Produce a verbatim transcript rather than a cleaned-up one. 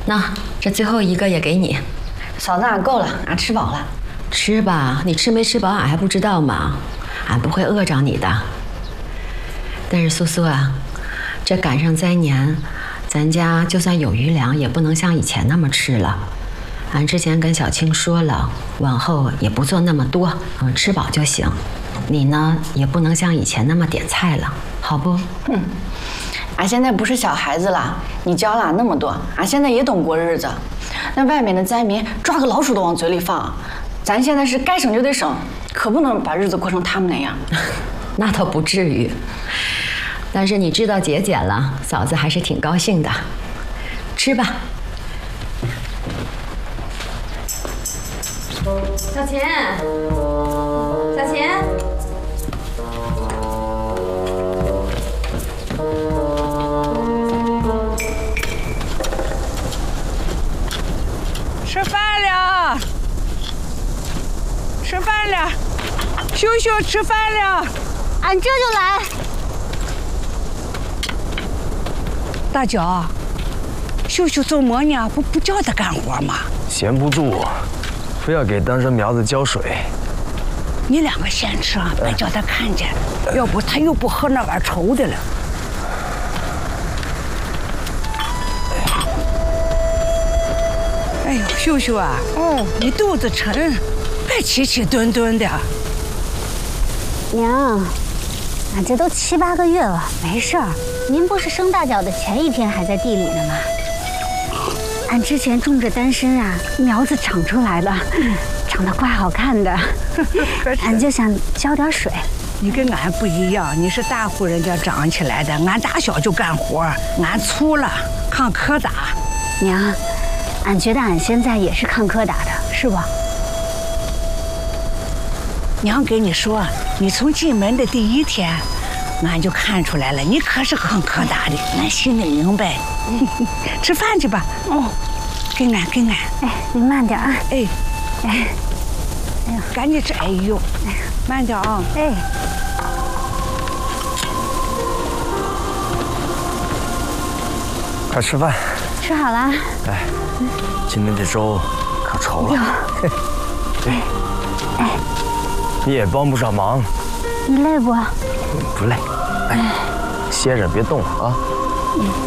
那这最后一个也给你。 嫂子，俺够了，俺吃饱了。 吃吧，你吃没吃饱俺还不知道吗？俺不会饿着你的。但是苏苏啊，这赶上灾年，咱家就算有余粮，也不能像以前那么吃了。俺之前跟小青说了，往后也不做那么多，嗯，吃饱就行。你呢，也不能像以前那么点菜了，好不？ 嗯，俺现在不是小孩子了，你教了俺那么多，俺现在也懂过日子。那外面的灾民抓个老鼠都往嘴里放，咱现在是该省就得省，可不能把日子过成他们那样。 那倒不至于，但是你知道节俭了，嫂子还是挺高兴的。吃吧。小琴，小琴， 吃饭了，吃饭了，秀秀吃饭了， 俺这就来。 大脚，秀秀做么呢？不不叫他干活吗？ 闲不住，非要给单身苗子浇水。 你两个先吃啊，别叫他看见，要不他又不喝那碗稠的了。哎呦，秀秀啊，哦，你肚子沉，别起起蹲蹲的。 娘，俺这都七八个月了，没事儿。您不是生大脚的前一天还在地里呢吗？俺之前种着丹参啊，苗子长出来了，长得怪好看的。俺就想浇点水。 你跟俺不一样，你是大户人家长起来的，俺打小就干活，俺粗了，抗磕打。 娘，俺觉得俺现在也是抗磕打的，是不？ 娘给你说，你从进门的第一天，俺就看出来了，你可是抗磕打的，俺心里明白。吃饭去吧。哦，跟俺跟俺。 哎，你慢点啊。 哎，哎，哎呀，赶紧吃。哎呦，慢点啊。 哎。 快吃饭。 吃好了。 哎，今天这粥可稠了。 哎，哎， 你也帮不上忙。 你累不？ 不累。哎，歇着别动了啊。嗯。